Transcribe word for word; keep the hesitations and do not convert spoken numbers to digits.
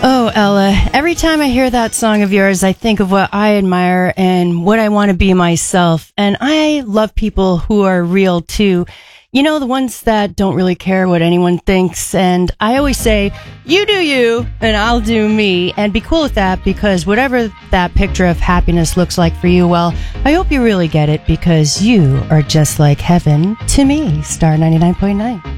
Oh, Ella, every time I hear that song of yours, I think of what I admire and what I want to be myself. And I love people who are real too. You know, the ones that don't really care what anyone thinks. And I always say, you do you, and I'll do me. And be cool with that, because whatever that picture of happiness looks like for you, well, I hope you really get it, because you are just like heaven to me. Star ninety-nine point nine.